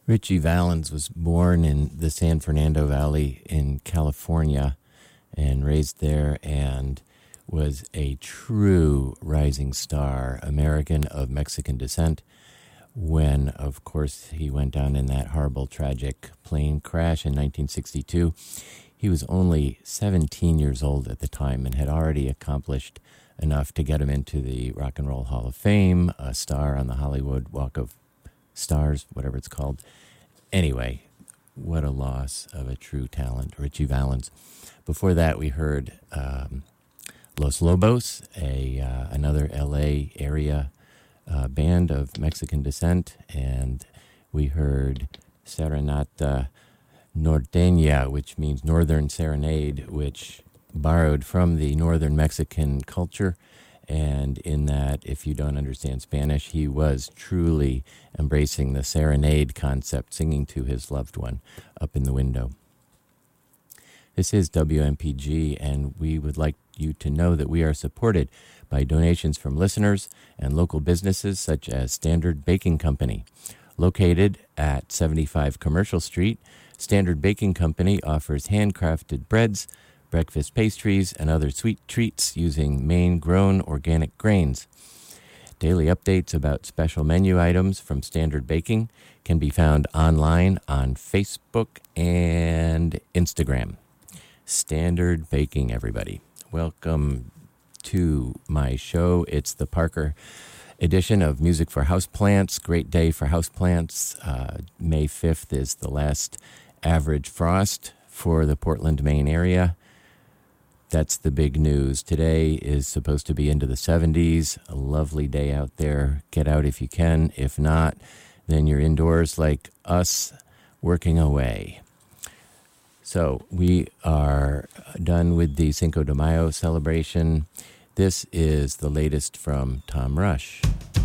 Richie Valens was born in the San Fernando Valley in California and raised there, and was a true rising star, American of Mexican descent, when, of course, he went down in that horrible, tragic plane crash in 1962. He was only 17 years old at the time and had already accomplished enough to get him into the Rock and Roll Hall of Fame, a star on the Hollywood Walk of Stars, whatever it's called. Anyway, what a loss of a true talent, Richie Valens. Before that, we heard Los Lobos, another L.A. area band of Mexican descent, and we heard Serenata Norteña, which means Northern Serenade, which borrowed from the Northern Mexican culture. And in that, if you don't understand Spanish, he was truly embracing the serenade concept, singing to his loved one up in the window. This is WMPG, and we would like you to know that we are supported by donations from listeners and local businesses such as Standard Baking Company. Located at 75 Commercial Street, Standard Baking Company offers handcrafted breads, breakfast pastries, and other sweet treats using Maine-grown organic grains. Daily updates about special menu items from Standard Baking can be found online on Facebook and Instagram. Standard Baking, everybody. Welcome to my show. It's the Parker edition of Music for Houseplants. Great day for houseplants. May 5th is the last average frost for the Portland, Maine area. That's the big news. Today is supposed to be into the 70s. A lovely day out there. Get out if you can. If not, then you're indoors like us, working away. So we are done with the Cinco de Mayo celebration. This is the latest from Tom Rush.